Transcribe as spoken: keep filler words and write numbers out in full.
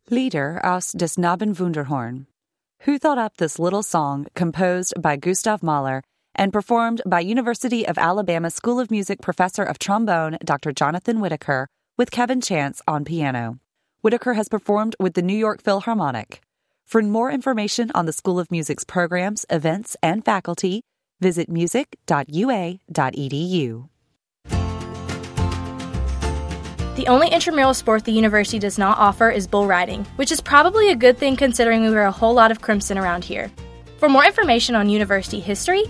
Lieder aus des Knabenwunderhorn. Who thought up this little song composed by Gustav Mahler and performed by University of Alabama School of Music professor of trombone Doctor Jonathan Whitaker with Kevin Chance on piano? Whitaker has performed with the New York Philharmonic. For more information on the School of Music's programs, events, and faculty, visit music dot u a dot e d u. The only intramural sport the university does not offer is bull riding, which is probably a good thing considering we wear a whole lot of crimson around here. For more information on university history,